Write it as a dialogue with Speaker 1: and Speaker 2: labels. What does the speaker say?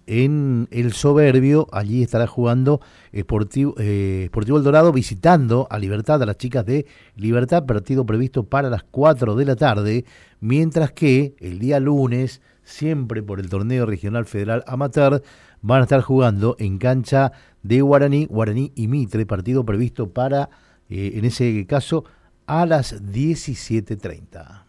Speaker 1: en El Soberbio. Allí estará jugando Sportivo El Dorado visitando a Libertad, a las chicas de Libertad, partido previsto para las 4 de la tarde, mientras que el día lunes, siempre por el torneo regional federal amateur, van a estar jugando en cancha de Guaraní y Mitre, partido previsto para, en ese caso, a las 17:30.